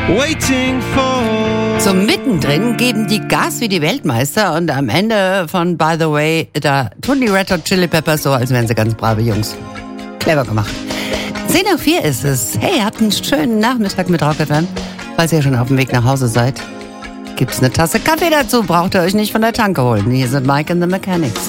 Waiting for. So mittendrin geben die Gas wie die Weltmeister und am Ende von By the Way, da tun die Red Hot Chili Peppers so, als wären sie ganz brave Jungs. Clever gemacht. 10:04 ist es. Hey, habt einen schönen Nachmittag mit Rock FM. Falls ihr schon auf dem Weg nach Hause seid, gibt's eine Tasse Kaffee dazu. Braucht ihr euch nicht von der Tanke holen. Hier sind Mike and the Mechanics.